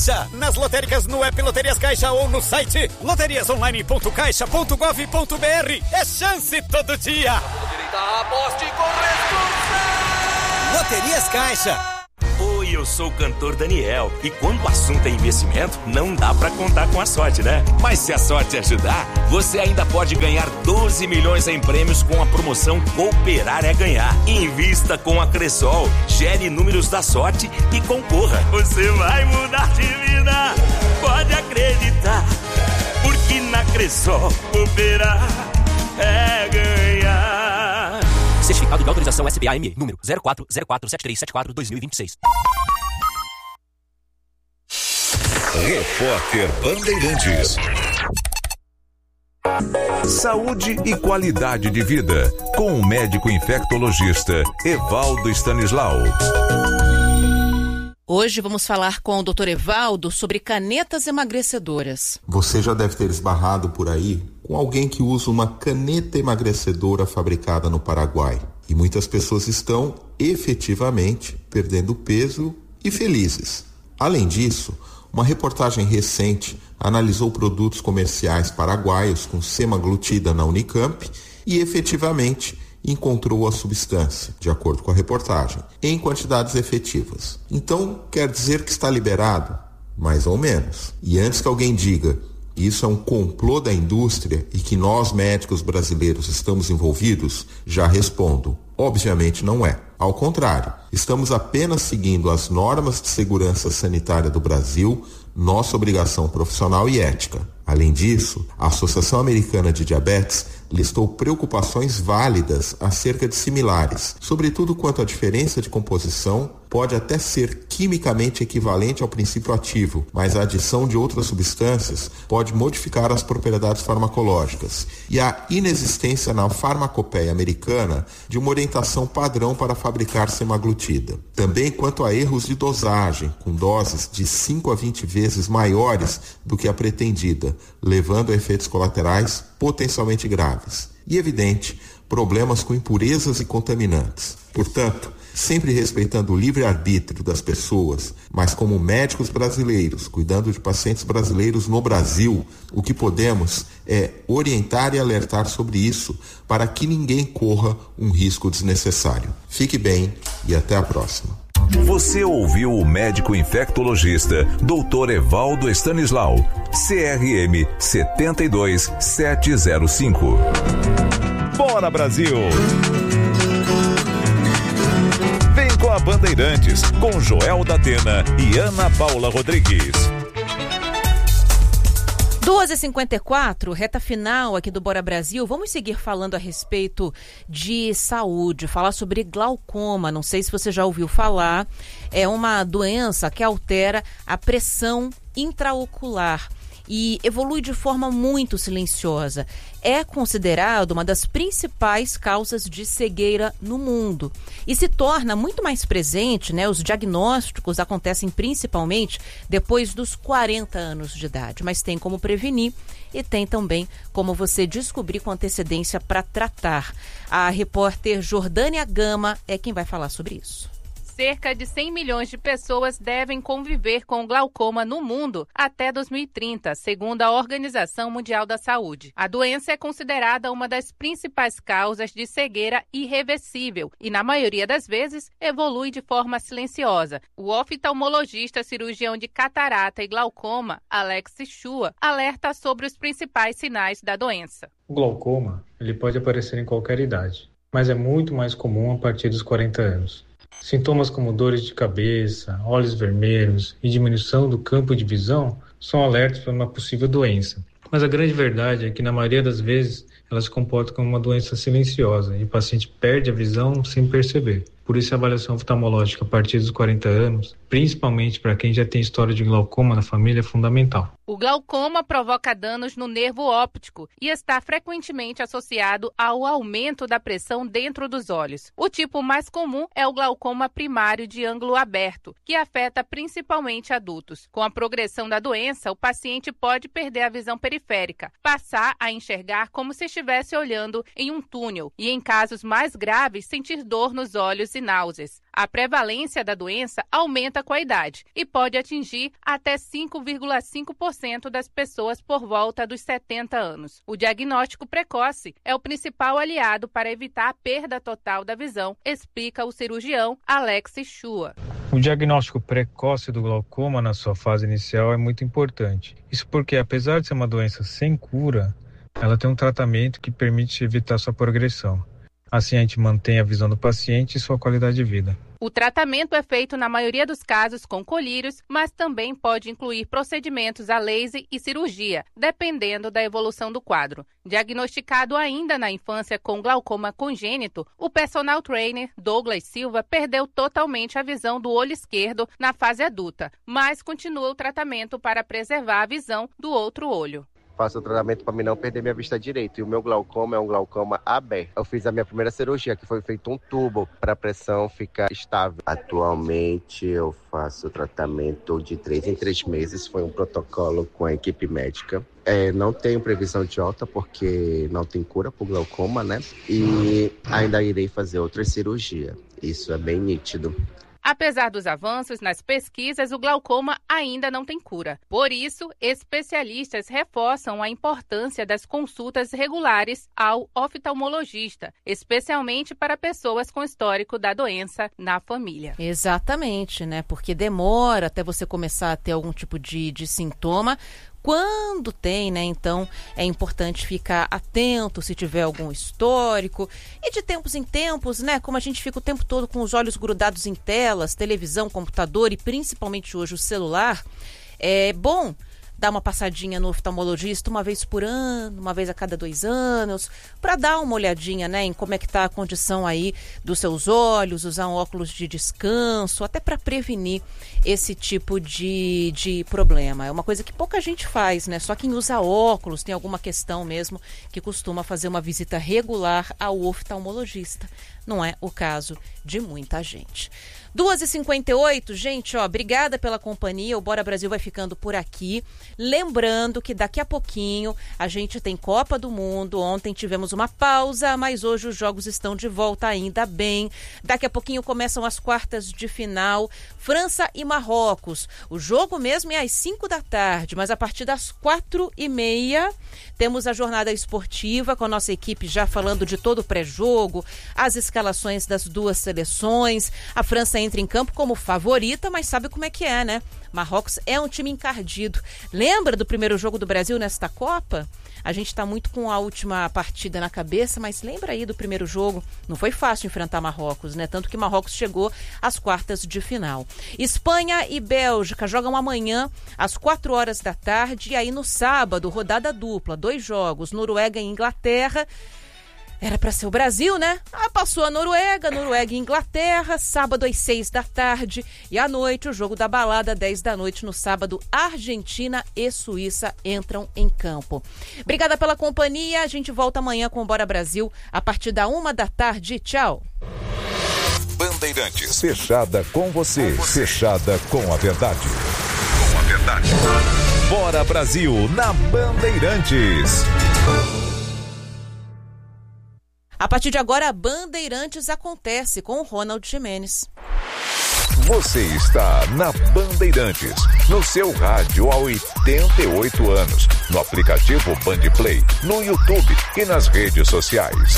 Caixa. Nas lotéricas, no app Loterias Caixa ou no site loteriasonline.caixa.gov.br. É chance todo dia. Direita, aposte com responsabilidade. Loterias Caixa. Oi, eu sou o cantor Daniel. E quando o assunto é investimento, não dá pra contar com a sorte, né? Mas se a sorte ajudar, você ainda pode ganhar 12 milhões em prêmios com a promoção Cooperar é Ganhar. Invista com a Cressol, gere números da sorte e concorra. Você vai mudar de vida, pode acreditar. Porque na Cressol, cooperar é ganhar. Certificado de autorização SBAME, número 04047374-2026. Repórter Bandeirantes. Saúde e qualidade de vida, com o médico infectologista Evaldo Stanislau. Hoje vamos falar com o Dr. Evaldo sobre canetas emagrecedoras. Você já deve ter esbarrado por aí com alguém que usa uma caneta emagrecedora fabricada no Paraguai. E muitas pessoas estão efetivamente perdendo peso e felizes. Além disso, uma reportagem recente analisou produtos comerciais paraguaios com semaglutida na Unicamp e efetivamente encontrou a substância, de acordo com a reportagem, em quantidades efetivas. Então, quer dizer que está liberado? Mais ou menos. E antes que alguém diga isso é um complô da indústria e que nós médicos brasileiros estamos envolvidos, já respondo, obviamente não é. Ao contrário, estamos apenas seguindo as normas de segurança sanitária do Brasil, nossa obrigação profissional e ética. Além disso, a Associação Americana de Diabetes listou preocupações válidas acerca de similares, sobretudo quanto à diferença de composição, pode até ser quimicamente equivalente ao princípio ativo, mas a adição de outras substâncias pode modificar as propriedades farmacológicas, e a inexistência na farmacopeia americana de uma orientação padrão para fabricar semaglutida. Também quanto a erros de dosagem, com doses de 5 a 20 vezes maiores do que a pretendida, levando a efeitos colaterais potencialmente graves. E, evidente, problemas com impurezas e contaminantes. Portanto, sempre respeitando o livre-arbítrio das pessoas, mas como médicos brasileiros, cuidando de pacientes brasileiros no Brasil, o que podemos é orientar e alertar sobre isso para que ninguém corra um risco desnecessário. Fique bem e até a próxima. Você ouviu o médico infectologista Dr. Evaldo Stanislau, CRM 72705. Bora, Brasil! Vem com a Bandeirantes, com Joel da Atena e Ana Paula Rodrigues. 12h54, reta final aqui do Bora Brasil. Vamos seguir falando a respeito de saúde, falar sobre glaucoma. Não sei se você já ouviu falar. É uma doença que altera a pressão intraocular e evolui de forma muito silenciosa. É considerado uma das principais causas de cegueira no mundo e se torna muito mais presente, né? Os diagnósticos acontecem principalmente depois dos 40 anos de idade, mas tem como prevenir e tem também como você descobrir com antecedência para tratar. A repórter Jordânia Gama é quem vai falar sobre isso. Cerca de 100 milhões de pessoas devem conviver com glaucoma no mundo até 2030, segundo a Organização Mundial da Saúde. A doença é considerada uma das principais causas de cegueira irreversível e, na maioria das vezes, evolui de forma silenciosa. O oftalmologista cirurgião de catarata e glaucoma, Alex Shua, alerta sobre os principais sinais da doença. O glaucoma ele pode aparecer em qualquer idade, mas é muito mais comum a partir dos 40 anos. Sintomas como dores de cabeça, olhos vermelhos e diminuição do campo de visão são alertas para uma possível doença. Mas a grande verdade é que, na maioria das vezes, ela se comporta como uma doença silenciosa e o paciente perde a visão sem perceber. Por isso, a avaliação oftalmológica a partir dos 40 anos, principalmente para quem já tem história de glaucoma na família, é fundamental. O glaucoma provoca danos no nervo óptico e está frequentemente associado ao aumento da pressão dentro dos olhos. O tipo mais comum é o glaucoma primário de ângulo aberto, que afeta principalmente adultos. Com a progressão da doença, o paciente pode perder a visão periférica, passar a enxergar como se estivesse olhando em um túnel e, em casos mais graves, sentir dor nos olhos e náuseas. A prevalência da doença aumenta com a idade e pode atingir até 5,5% das pessoas por volta dos 70 anos. O diagnóstico precoce é o principal aliado para evitar a perda total da visão, explica o cirurgião Alex Chua. O diagnóstico precoce do glaucoma na sua fase inicial é muito importante. Isso porque, apesar de ser uma doença sem cura, ela tem um tratamento que permite evitar sua progressão. Assim, a gente mantém a visão do paciente e sua qualidade de vida. O tratamento é feito, na maioria dos casos, com colírios, mas também pode incluir procedimentos a laser e cirurgia, dependendo da evolução do quadro. Diagnosticado ainda na infância com glaucoma congênito, o personal trainer Douglas Silva perdeu totalmente a visão do olho esquerdo na fase adulta, mas continua o tratamento para preservar a visão do outro olho. Faço o tratamento para mim não perder minha vista direita. E o meu glaucoma é um glaucoma aberto. Eu fiz a minha primeira cirurgia, que foi feito um tubo para a pressão ficar estável. Atualmente eu faço o tratamento de 3 em 3 meses. Foi um protocolo com a equipe médica. Não tenho previsão de alta porque não tem cura para o glaucoma, né? E ainda irei fazer outra cirurgia. Isso é bem nítido. Apesar dos avanços nas pesquisas, o glaucoma ainda não tem cura. Por isso, especialistas reforçam a importância das consultas regulares ao oftalmologista, especialmente para pessoas com histórico da doença na família. Exatamente, né? Porque demora até você começar a ter algum tipo de sintoma. Quando tem, né? Então é importante ficar atento se tiver algum histórico. E de tempos em tempos, né? Como a gente fica o tempo todo com os olhos grudados em telas, televisão, computador e principalmente hoje o celular, é bom dar uma passadinha no oftalmologista uma vez por ano, uma vez a cada 2 anos, para dar uma olhadinha, né, em como é que está a condição aí dos seus olhos, usar um óculos de descanso, até para prevenir esse tipo de problema. É uma coisa que pouca gente faz, né? Só quem usa óculos tem alguma questão mesmo que costuma fazer uma visita regular ao oftalmologista. Não é o caso de muita gente. 2h58, gente, obrigada pela companhia. O Bora Brasil vai ficando por aqui. Lembrando que daqui a pouquinho a gente tem Copa do Mundo. Ontem tivemos uma pausa, mas hoje os jogos estão de volta, ainda bem. Daqui a pouquinho começam as quartas de final. França e Marrocos. O jogo mesmo é às 5 da tarde, mas a partir das 4h30 temos a jornada esportiva com a nossa equipe já falando de todo o pré-jogo, as escalações das duas seleções. A França entra em campo como favorita, mas sabe como é que é, né? Marrocos é um time encardido. Lembra do primeiro jogo do Brasil nesta Copa? A gente está muito com a última partida na cabeça, mas lembra aí do primeiro jogo? Não foi fácil enfrentar Marrocos, né? Tanto que Marrocos chegou às quartas de final. Espanha e Bélgica jogam amanhã às 4 horas da tarde. E aí no sábado, rodada dupla, 2 jogos, Noruega e Inglaterra. Era para ser o Brasil, né? Passou a Noruega e Inglaterra, sábado às 6 da tarde. E à noite, o jogo da balada, 10 da noite, no sábado, Argentina e Suíça entram em campo. Obrigada pela companhia. A gente volta amanhã com o Bora Brasil, a partir da 1 da tarde. Tchau. Bandeirantes. Fechada com você. Fechada com a verdade. Com a verdade. Bora Brasil, na Bandeirantes. A partir de agora, a Bandeirantes acontece com o Ronald Gimenez. Você está na Bandeirantes, no seu rádio há 88 anos, no aplicativo Bandplay, no YouTube e nas redes sociais.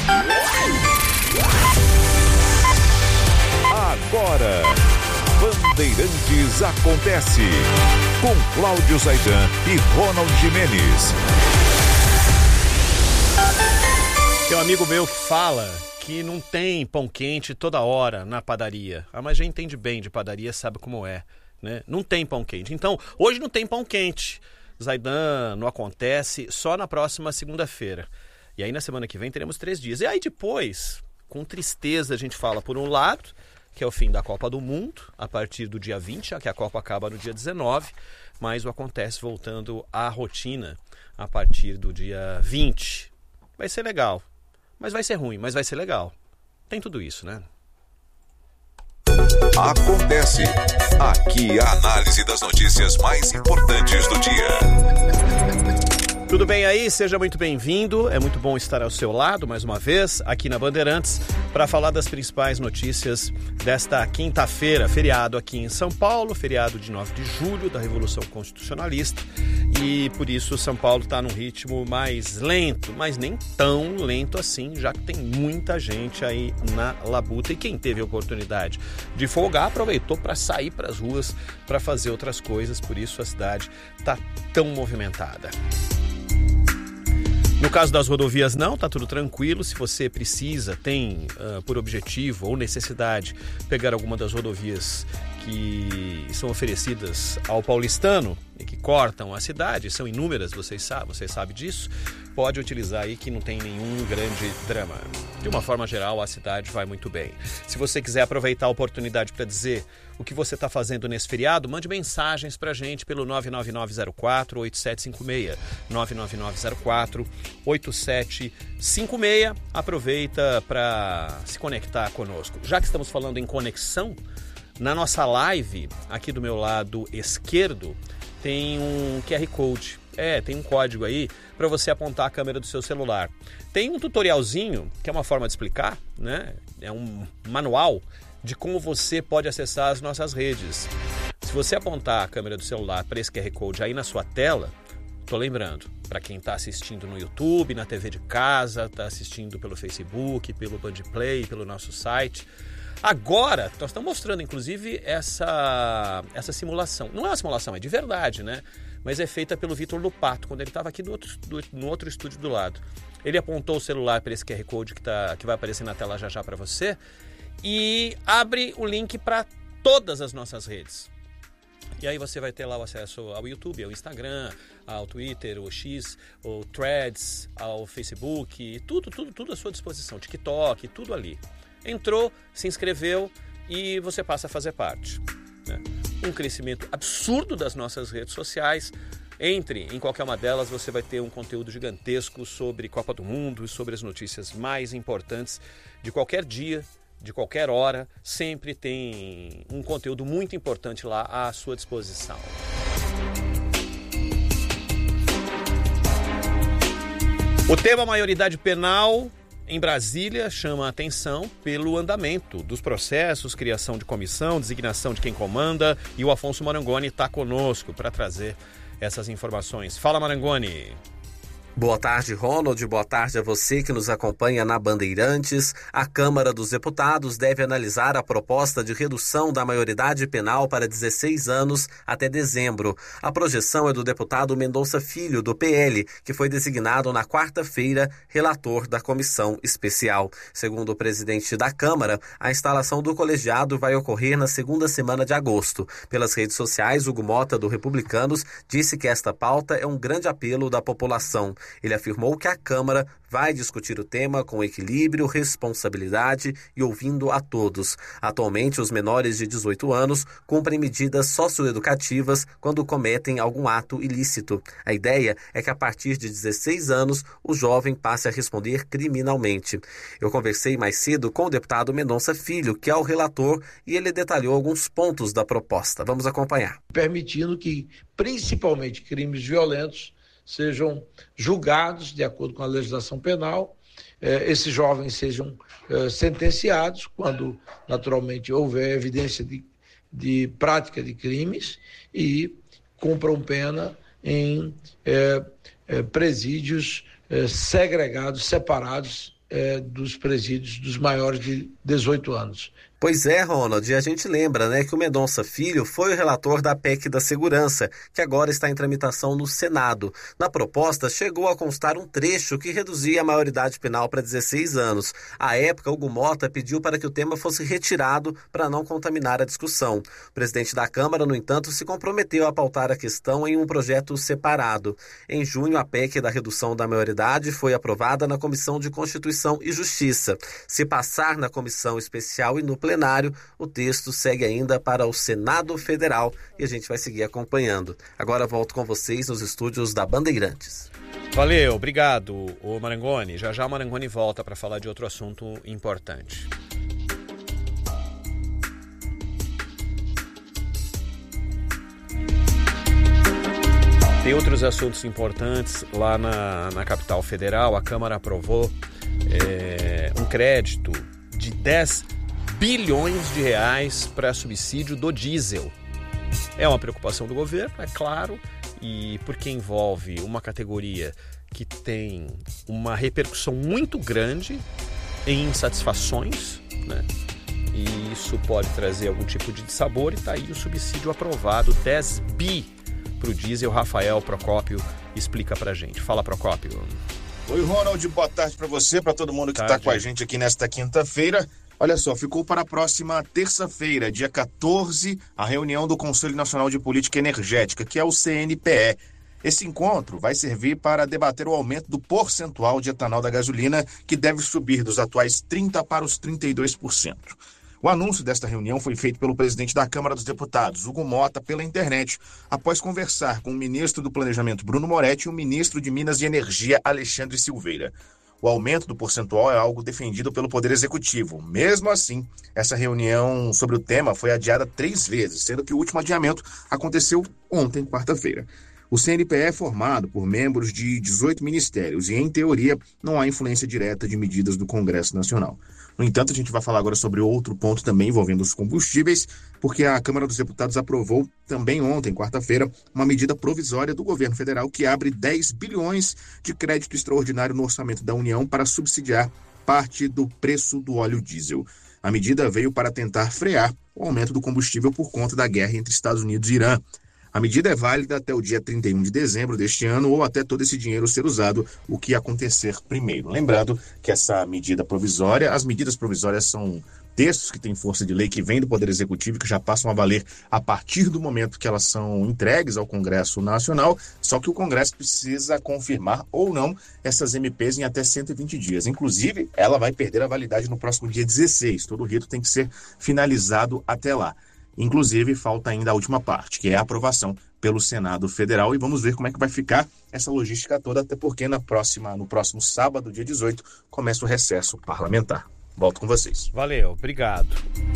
Agora, Bandeirantes acontece com Cláudio Zaidan e Ronald Gimenez. Tem um amigo meu que fala que não tem pão quente toda hora na padaria. Mas já entende bem de padaria, sabe como é, né? Não tem pão quente. Então, hoje não tem pão quente. Zaidan, não acontece, só na próxima segunda-feira. E aí na semana que vem teremos 3 dias. E aí depois, com tristeza, a gente fala, por um lado, que é o fim da Copa do Mundo, a partir do dia 20, já que a Copa acaba no dia 19, mas o acontece voltando à rotina a partir do dia 20. Vai ser legal. Mas vai ser ruim, mas vai ser legal. Tem tudo isso, né? Acontece. Aqui a análise das notícias mais importantes do dia. Tudo bem aí? Seja muito bem-vindo. É muito bom estar ao seu lado, mais uma vez, aqui na Bandeirantes, para falar das principais notícias desta quinta-feira, feriado aqui em São Paulo, feriado de 9 de julho da Revolução Constitucionalista. E por isso São Paulo está num ritmo mais lento, mas nem tão lento assim, já que tem muita gente aí na labuta. E quem teve a oportunidade de folgar aproveitou para sair para as ruas para fazer outras coisas, por isso a cidade está tão movimentada. No caso das rodovias não, está tudo tranquilo. Se você precisa, tem por objetivo ou necessidade pegar alguma das rodovias que são oferecidas ao paulistano e que cortam a cidade, são inúmeras, você sabe disso, pode utilizar aí que não tem nenhum grande drama. De uma forma geral, a cidade vai muito bem. Se você quiser aproveitar a oportunidade para dizer o que você está fazendo nesse feriado, mande mensagens para a gente pelo 99904-8756. 99904-8756. Aproveita para se conectar conosco. Já que estamos falando em conexão, na nossa live, aqui do meu lado esquerdo, tem um QR Code. Tem um código aí para você apontar a câmera do seu celular. Tem um tutorialzinho, que é uma forma de explicar, né? É um manual de como você pode acessar as nossas redes. Se você apontar a câmera do celular para esse QR Code aí na sua tela, tô lembrando, para quem está assistindo no YouTube, na TV de casa, está assistindo pelo Facebook, pelo Bandplay, pelo nosso site. Agora, nós estamos mostrando, inclusive, essa simulação. Não é uma simulação, é de verdade, né? Mas é feita pelo Vitor Lupato, quando ele estava aqui no outro estúdio do lado. Ele apontou o celular para esse QR Code que vai aparecer na tela já para você e abre o link para todas as nossas redes. E aí você vai ter lá o acesso ao YouTube, ao Instagram, ao Twitter, ao X, ao Threads, ao Facebook, tudo à sua disposição, TikTok, tudo ali. Entrou, se inscreveu e você passa a fazer parte, né? Um crescimento absurdo das nossas redes sociais. Entre em qualquer uma delas, você vai ter um conteúdo gigantesco sobre Copa do Mundo e sobre as notícias mais importantes de qualquer dia, de qualquer hora. Sempre tem um conteúdo muito importante lá à sua disposição. O tema maioridade penal em Brasília chama a atenção pelo andamento dos processos, criação de comissão, designação de quem comanda, e o Afonso Marangoni está conosco para trazer essas informações. Fala, Marangoni. Boa tarde, Ronald. Boa tarde a você que nos acompanha na Bandeirantes. A Câmara dos Deputados deve analisar a proposta de redução da maioridade penal para 16 anos até dezembro. A projeção é do deputado Mendonça Filho, do PL, que foi designado na quarta-feira relator da comissão especial. Segundo o presidente da Câmara, a instalação do colegiado vai ocorrer na segunda semana de agosto. Pelas redes sociais, Hugo Mota, do Republicanos, disse que esta pauta é um grande apelo da população. Ele afirmou que a Câmara vai discutir o tema com equilíbrio, responsabilidade e ouvindo a todos. Atualmente, os menores de 18 anos cumprem medidas socioeducativas quando cometem algum ato ilícito. A ideia é que a partir de 16 anos, o jovem passe a responder criminalmente. Eu conversei mais cedo com o deputado Mendonça Filho, que é o relator, e ele detalhou alguns pontos da proposta. Vamos acompanhar. Permitindo que, principalmente, crimes violentos sejam julgados de acordo com a legislação penal, esses jovens sejam sentenciados quando, naturalmente, houver evidência de prática de crimes e cumpram pena em presídios segregados, separados dos presídios dos maiores de 18 anos. Pois é, Ronald, e a gente lembra, né, que o Mendonça Filho foi o relator da PEC da Segurança, que agora está em tramitação no Senado. Na proposta, chegou a constar um trecho que reduzia a maioridade penal para 16 anos. À época, Hugo Mota pediu para que o tema fosse retirado para não contaminar a discussão. O presidente da Câmara, no entanto, se comprometeu a pautar a questão em um projeto separado. Em junho, a PEC da redução da maioridade foi aprovada na Comissão de Constituição e Justiça. Se passar na Comissão Especial e no plenário, o texto segue ainda para o Senado Federal e a gente vai seguir acompanhando. Agora volto com vocês nos estúdios da Bandeirantes. Valeu, obrigado, o Marangoni. Já o Marangoni volta para falar de outro assunto importante. Tem outros assuntos importantes lá na capital federal. A Câmara aprovou um crédito de 10 bilhões de reais para subsídio do diesel. É uma preocupação do governo, é claro, e porque envolve uma categoria que tem uma repercussão muito grande em insatisfações, né? E isso pode trazer algum tipo de dissabor, e está aí o subsídio aprovado, 10 bi para o diesel. Rafael Procópio explica para a gente. Fala, Procópio. Oi, Ronald, boa tarde para você, para todo mundo que está com a gente aqui nesta quinta-feira. Olha só, ficou para a próxima terça-feira, dia 14, a reunião do Conselho Nacional de Política Energética, que é o CNPE. Esse encontro vai servir para debater o aumento do percentual de etanol da gasolina, que deve subir dos atuais 30% para os 32%. O anúncio desta reunião foi feito pelo presidente da Câmara dos Deputados, Hugo Mota, pela internet, após conversar com o ministro do Planejamento, Bruno Moretti, e o ministro de Minas e Energia, Alexandre Silveira. O aumento do percentual é algo defendido pelo Poder Executivo. Mesmo assim, essa reunião sobre o tema foi adiada 3 vezes, sendo que o último adiamento aconteceu ontem, quarta-feira. O CNPE é formado por membros de 18 ministérios e, em teoria, não há influência direta de medidas do Congresso Nacional. No entanto, a gente vai falar agora sobre outro ponto também envolvendo os combustíveis, porque a Câmara dos Deputados aprovou também ontem, quarta-feira, uma medida provisória do governo federal que abre 10 bilhões de crédito extraordinário no orçamento da União para subsidiar parte do preço do óleo diesel. A medida veio para tentar frear o aumento do combustível por conta da guerra entre Estados Unidos e Irã. A medida é válida até o dia 31 de dezembro deste ano ou até todo esse dinheiro ser usado, o que acontecer primeiro. Lembrando que essa medida provisória, as medidas provisórias são textos que têm força de lei, que vêm do Poder Executivo e que já passam a valer a partir do momento que elas são entregues ao Congresso Nacional, só que o Congresso precisa confirmar ou não essas MPs em até 120 dias. Inclusive, ela vai perder a validade no próximo dia 16. Todo o rito tem que ser finalizado até lá. Inclusive, falta ainda a última parte, que é a aprovação pelo Senado Federal, e vamos ver como é que vai ficar essa logística toda, até porque no próximo sábado, dia 18, começa o recesso parlamentar. Volto com vocês. Valeu, obrigado.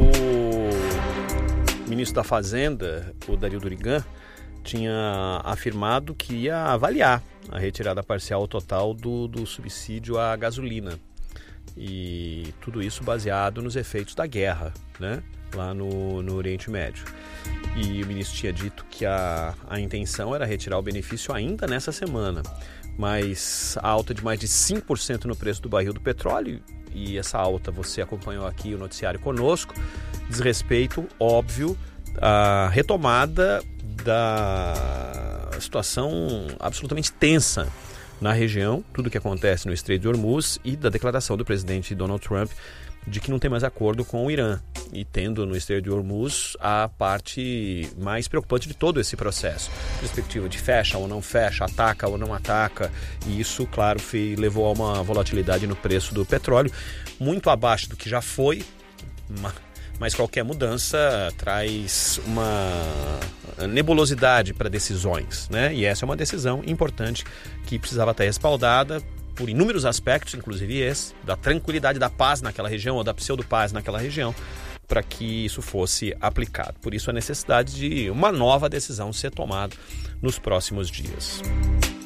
O ministro da Fazenda, o Dario Durigan, tinha afirmado que ia avaliar a retirada parcial total do subsídio à gasolina. E tudo isso baseado nos efeitos da guerra, né? Lá no Oriente Médio. E o ministro tinha dito que a intenção era retirar o benefício ainda nessa semana, mas a alta de mais de 5% no preço do barril do petróleo, e essa alta você acompanhou aqui o noticiário conosco, diz respeito, óbvio, à retomada da situação absolutamente tensa na região, tudo que acontece no Estreito de Hormuz, e da declaração do presidente Donald Trump de que não tem mais acordo com o Irã, e tendo no Estreito de Hormuz a parte mais preocupante de todo esse processo. Perspectiva de fecha ou não fecha, ataca ou não ataca, e isso, claro, levou a uma volatilidade no preço do petróleo, muito abaixo do que já foi, mas qualquer mudança traz uma nebulosidade para decisões, né? E essa é uma decisão importante que precisava estar respaldada por inúmeros aspectos, inclusive esse, da tranquilidade, da paz naquela região, ou da pseudo-paz naquela região, para que isso fosse aplicado. Por isso a necessidade de uma nova decisão ser tomada nos próximos dias.